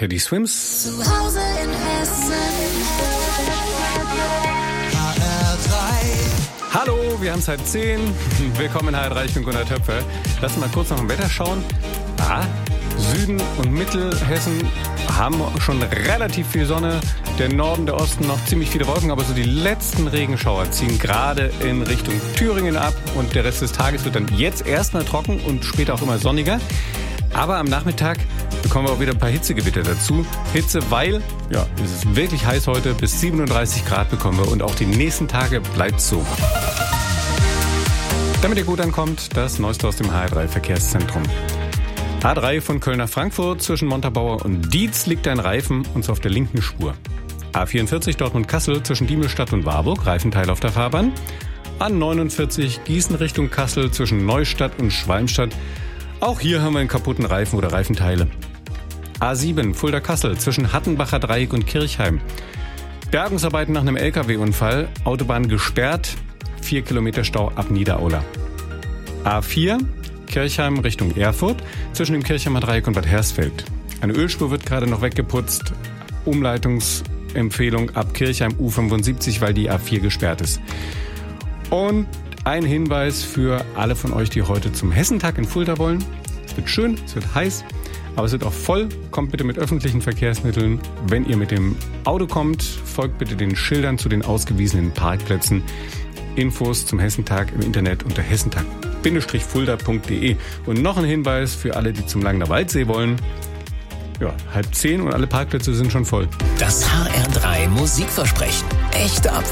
Teddy Swims. Zu Hause in Hessen. Hallo, wir haben es halb 10. Willkommen in HR3, ich bin Gunnar Töpfer. Lass mal kurz nach dem Wetter schauen. Süden und Mittelhessen haben schon relativ viel Sonne. Der Norden, der Osten noch ziemlich viele Wolken, aber so die letzten Regenschauer ziehen gerade in Richtung Thüringen ab. Und der Rest des Tages wird dann jetzt erstmal trocken und später auch immer sonniger. Aber am Nachmittag bekommen wir auch wieder ein paar Hitzegewitter dazu. Hitze, weil es ist wirklich heiß heute. Bis 37 Grad bekommen wir und auch die nächsten Tage bleibt so. Damit ihr gut ankommt, das Neueste aus dem HR3 Verkehrszentrum. A3 von Köln nach Frankfurt zwischen Montabaur und Dietz liegt ein Reifen und zwar auf der linken Spur. A44 Dortmund-Kassel zwischen Diemelstadt und Warburg, Reifenteil auf der Fahrbahn. A49 Gießen Richtung Kassel zwischen Neustadt und Schwalmstadt. Auch hier haben wir einen kaputten Reifen oder Reifenteile. A7 Fulda-Kassel zwischen Hattenbacher Dreieck und Kirchheim. Bergungsarbeiten nach einem LKW-Unfall, Autobahn gesperrt, 4 Kilometer Stau ab Niederaula. A4 Kirchheim Richtung Erfurt zwischen dem Kirchheimer Dreieck und Bad Hersfeld. Eine Ölspur wird gerade noch weggeputzt. Umleitungsempfehlung ab Kirchheim U75, weil die A4 gesperrt ist. Und ein Hinweis für alle von euch, die heute zum Hessentag in Fulda wollen. Es wird schön, es wird heiß, aber es wird auch voll. Kommt bitte mit öffentlichen Verkehrsmitteln. Wenn ihr mit dem Auto kommt, folgt bitte den Schildern zu den ausgewiesenen Parkplätzen. Infos zum Hessentag im Internet unter hessentag-fulda.de. Und noch ein Hinweis für alle, die zum Langener Waldsee wollen. 9:30 und alle Parkplätze sind schon voll. Das HR3 Musikversprechen. Echte Abwechslung.